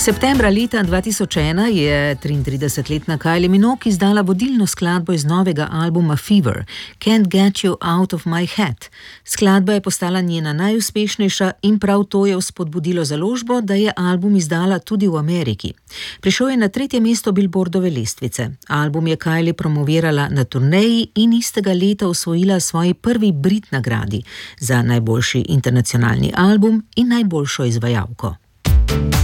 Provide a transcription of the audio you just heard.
Septembra leta 2001 je 33-letna Kylie Minogue izdala vodilno skladbo iz novega albuma Fever, Can't Get You Out of My Head. Skladba je postala njena najuspešnejša in prav to je vzpodbudilo založbo, da je album izdala tudi v Ameriki. Prišel je na 3. mesto Billboardove lestvice. Album je Kylie promovirala na turneji in istega leta osvojila svoji prvi Brit nagradi za najboljši internacionalni album in najboljšo izvajalko.